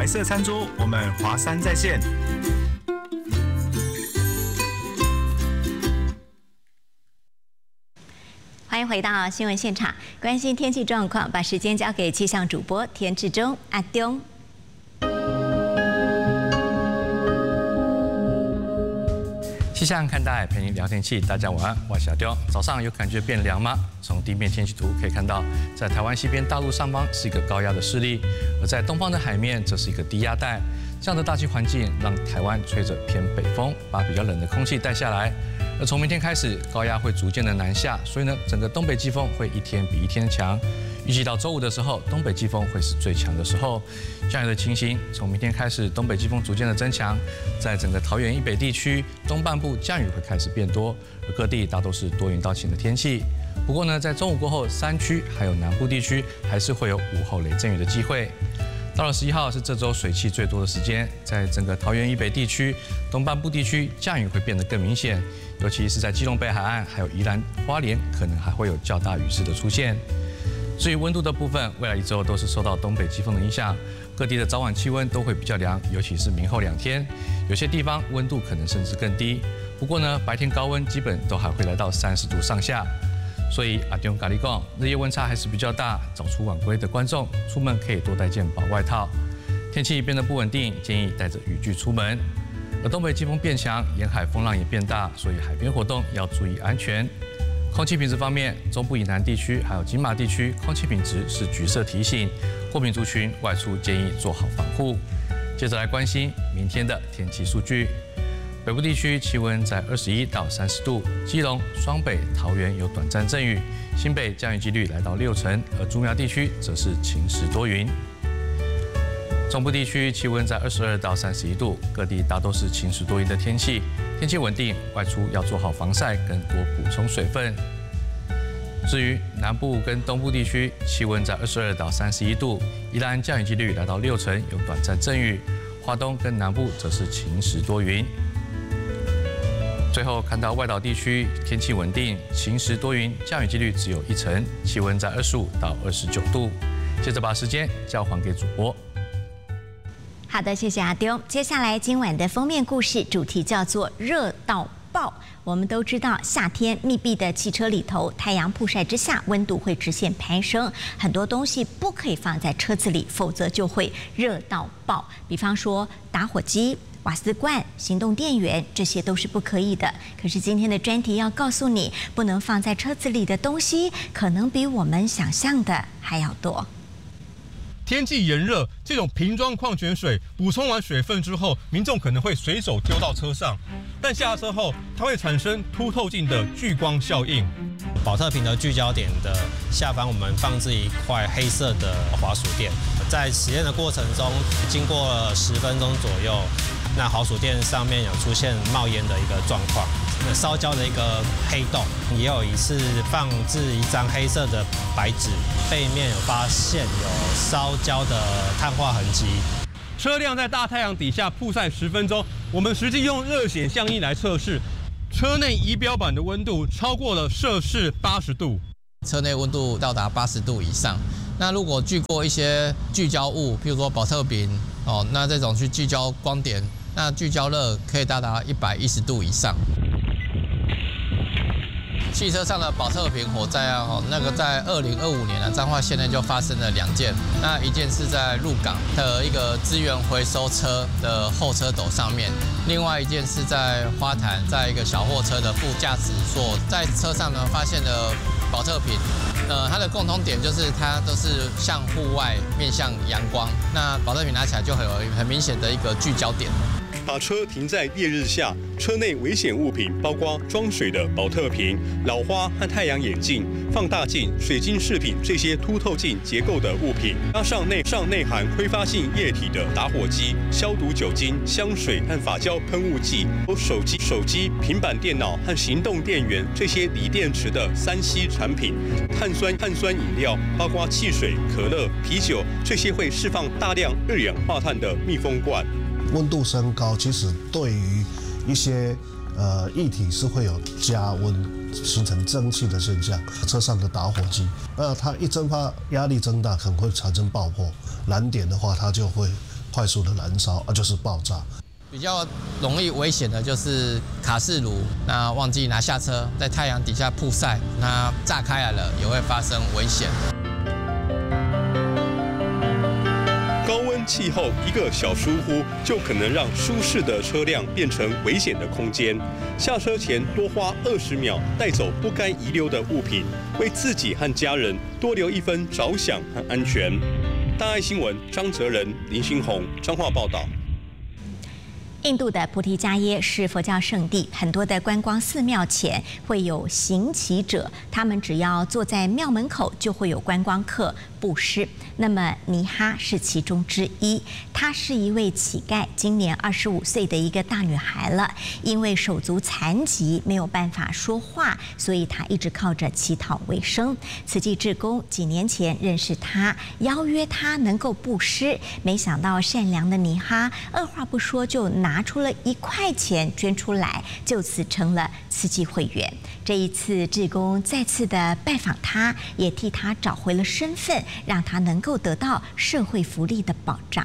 色餐桌，我们华山在线。 欢迎回到新闻现场，关心天气状况，把时间交给气象主播田志忠阿东。 气象看大海，陪您聊天气。大家晚安，我是小刁。早上有感觉变凉吗？从地面天气图可以看到，在台湾西边大陆上方是一个高压的势力，而在东方的海面则是一个低压带。这样的大气环境让台湾吹着偏北风，把比较冷的空气带下来。而从明天开始，高压会逐渐的南下，所以呢，整个东北季风会一天比一天强。预计到周五的时候，东北季风会是最强的时候。降雨的情形从明天开始，东北季风逐渐的增强，在整个桃园以北地区东半部降雨会开始变多，而各地大都是多云到晴的天气。不过呢，在中午过后，山区还有南部地区还是会有午后雷阵雨的机会。到了11号是这周水汽最多的时间，在整个桃园以北地区、东半部地区降雨会变得更明显，尤其是在基隆北海岸还有宜兰花莲，可能还会有较大雨势的出现。至于温度的部分，未来一周都是受到东北季风的影响，各地的早晚气温都会比较凉，尤其是明后2天，有些地方温度可能甚至更低。不过呢，白天高温基本都还会来到30度上下。所以阿中咖喱讲，日夜温差还是比较大，早出晚归的观众出门可以多带件薄外套。天气变得不稳定，建议带着雨具出门。而东北季风变强，沿海风浪也变大，所以海边活动要注意安全。空气品质方面，中部以南地区还有金马地区空气品质是橘色提醒，过敏族群外出建议做好防护。接着来关心明天的天气数据。北部地区气温在21到30度，基隆、双北、桃园有短暂阵雨，新北降雨几率来到60%，而竹苗地区则是晴时多云。中部地区气温在22到31度，各地大都是晴时多云的天气，天气稳定，外出要做好防晒跟多补充水分。至于南部跟东部地区，气温在22到31度，宜兰降雨几率来到60%，有短暂阵雨，花东跟南部则是晴时多云。最后看到外岛地区天气稳定，晴时多云，降雨几率只有1%，气温在25到29度。接着把时间交还给主播。 好的，谢谢阿丢。接下来今晚的封面故事主题叫做热到爆。我们都知道，夏天密闭的汽车里头，太阳曝晒之下，温度会直线攀升，很多东西不可以放在车子里，否则就会热到爆。比方说打火机、瓦斯罐、行动电源，这些都是不可以的。可是今天的专题要告诉你，不能放在车子里的东西，可能比我们想象的还要多。 天气炎热，这种瓶装矿泉水补充完水分之后，民众可能会随手丢到车上，但下车后它会产生凸透镜的聚光效应。 保特瓶的聚焦点的下方，我们放置一块黑色的滑鼠垫，在实验的过程中，经过了10分钟左右，那滑鼠垫上面有出现冒烟的一个状况。烧焦的一个黑洞，也有一次放置一张黑色的白纸，背面有发现有烧焦的碳化痕迹。 车辆在大太阳底下曝晒10分钟，我们实际用热显像仪来测试，车内仪表板的温度超过了摄氏80度， 车内温度到达80度以上。那如果聚过一些聚焦物，譬如说保特瓶那这种去聚焦光点，那聚焦热可以到达110度以上。汽车上的保特瓶火灾那个在2025年彰化县内就发生了2件。那一件是在鹿港的一个资源回收车的后车斗上面，另外一件是在花坛，在一个小货车的副驾驶座，在车上呢发现了保特瓶。它的共同点就是它都是向户外面向阳光，那保特瓶拿起来就会有很明显的一个聚焦点。 把车停在烈日下，车内危险物品包括装水的保特瓶、老花和太阳眼镜、放大镜、水晶饰品这些凸透镜结构的物品，加上内含挥发性液体的打火机、消毒酒精、香水和发胶喷雾剂，手机、平板电脑和行动电源这些锂电池的3C 产品，碳酸饮料，包括汽水、可乐、啤酒这些会释放大量二氧化碳的密封罐。 温度升高，其实对于一些液体是会有加温，形成蒸汽的现象。车上的打火机，它一蒸发，压力增大，可能会产生爆破。燃点的话，它就会快速的燃烧，就是爆炸。 比较容易危险的就是卡式炉，那忘记拿下车，在太阳底下曝晒，那炸开来了也会发生危险。 高温气候一个小疏忽，就可能让舒适的车辆变成危险的空间。下车前多花20秒，带走不该遗留的物品，为自己和家人多留一分着想和安全。大爱新闻张哲仁、林新宏彰化报道。 印度的菩提迦耶是佛教圣地，很多的观光寺庙前会有行乞者，他们只要坐在庙门口，就会有观光客布施。那么尼哈是其中之一，她是一位乞丐，今年25岁的一个大女孩了。因为手足残疾，没有办法说话，所以她一直靠着乞讨为生。慈济志工几年前认识她，邀约她能够布施，没想到善良的尼哈二话不说就拿出了1块钱捐出来，就此成了慈济会员。这一次志工再次的拜访她，也替她找回了身份，让她能够得到社会福利的保障。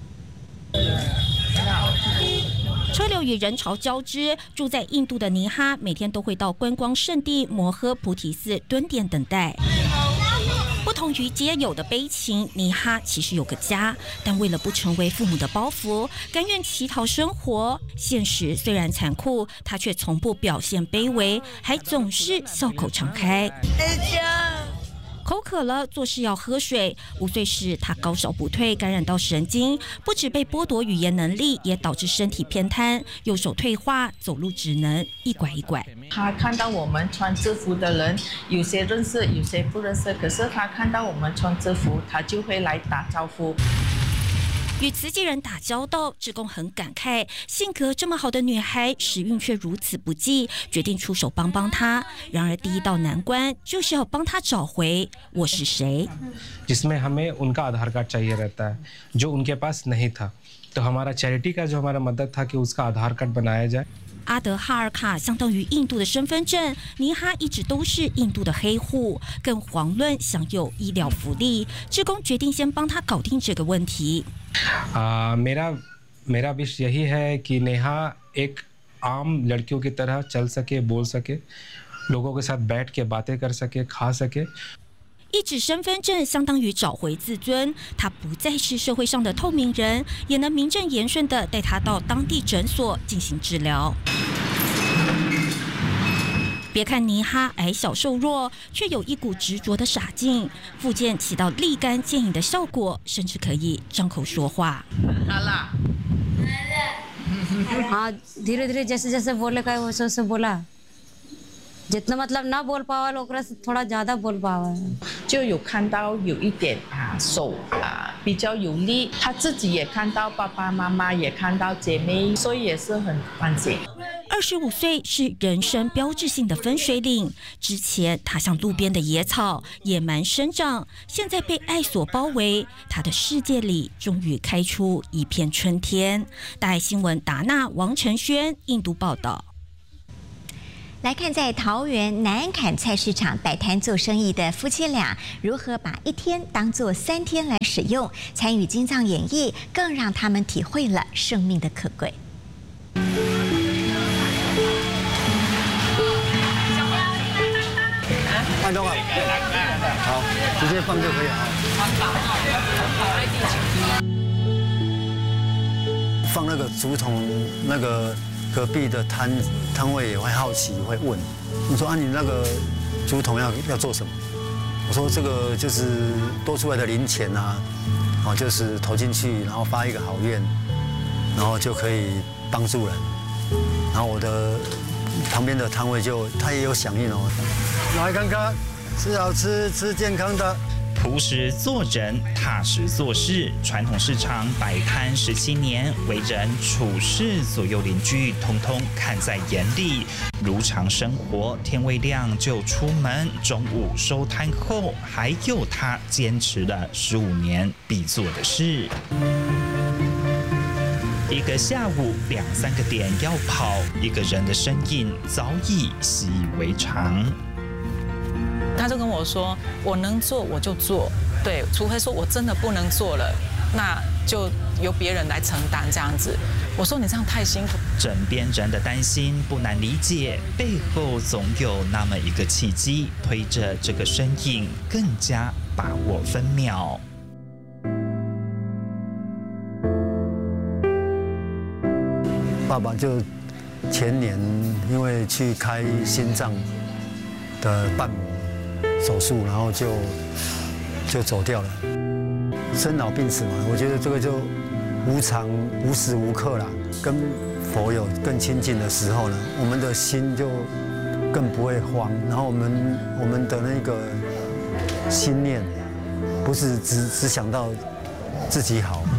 车流与人潮交织，住在印度的尼哈每天都会到观光圣地摩诃菩提寺蹲点等待。不同于皆有的悲情，尼哈其实有个家，但为了不成为父母的包袱，甘愿乞讨生活。现实虽然残酷，他却从不表现卑微，还总是笑口常开。口渴了，做事要喝水。5岁时，他高烧不退，感染到神经，不止被剥夺语言能力，也导致身体偏瘫，右手退化，走路只能一拐一拐。 他看到我们穿制服的人，有些认识，有些不认识，可是他看到我们穿制服，他就会来打招呼。 与慈济人打交道，志工很感慨，性格这么好的女孩，时运却如此不济，决定出手帮帮她。然而第一道难关就是要帮她找回我是谁。 जिसमें हमें उनका आधार कार्ड चाहिए रहता है, जो उनके पास नहीं था, तो हमारा चैरिटी का जो हमारा मदद था कि उसका आधार कार्ड बनाया जाए。 阿德哈尔卡相当于印度的身份证，尼哈一直都是印度的黑户，更遑论享有医疗福利。志工决定先帮他搞定这个问题。 मेरा विश यही है कि नेहा एक आम लड़कियों की तरह चल सके, बोल सके, लोगों के साथ बैठ के बातें कर सके, खा सके。 一纸身份证相当于找回自尊，他不再是社会上的透明人，也能名正言顺地带他到当地诊所进行治疗。别看尼哈矮小瘦弱，却有一股执着的傻劲，复健起到立竿见影的效果，甚至可以张口说话。 हाँ धीरे-धीरे जैसे बोलेगा वैसे बोला जितना मतलब ना बोल पावा लोग से थोड़ा ज्यादा बोल पावा 就有看到有一点手比较有力，他自己也看到，爸爸妈妈也看到，姐妹，所以也是很关心。 25岁是人生标志性的分水岭，之前他像路边的野草，野蛮生长，现在被爱所包围，他的世界里终于开出一片春天。大爱新闻达纳、王承轩，印度报道。 来看，在桃园南崁菜市场摆摊做生意的夫妻俩，如何把1天当作3天来使用。参与金藏演绎，更让他们体会了生命的可贵。 按钟啊，好，直接放就可以啊。放那个竹筒那个。隔壁的摊位也会好奇，会问，你说你那个竹筒要做什么？我说这个就是多出来的零钱就是投进去，然后发一个好愿，然后就可以帮助人。然后我的旁边的摊位他也有响应哦，来看看，吃好吃，吃健康的。 朴实做人，踏实做事。传统市场摆摊17年，为人处事，左右邻居通通看在眼里。如常生活，天未亮就出门，中午收摊后，还有他坚持了15年必做的事。一个下午2-3个点要跑，一个人的身影早已习以为常。 他就跟我说，我能做我就做，对，除非说我真的不能做了，那就由别人来承担这样子。我说你这样太辛苦。 枕边人的担心不难理解，背后总有那么一个契机，推着这个身影更加把握分秒。 爸爸就前年因为去开心脏的瓣膜手术，然后就走掉了。生老病死嘛，我觉得这个就无常，无时无刻啦。跟佛有更亲近的时候呢，我们的心就更不会慌，然后我们的那个心念不是只想到自己好。